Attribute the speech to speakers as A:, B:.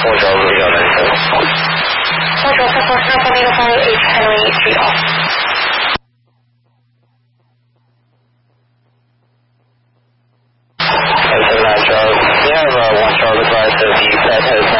A: 4 Charlie, Leo 97.
B: 4 Charlie, 4 H Henry 3 off.
A: Charlie. You have 1 Charlie advised that the pet has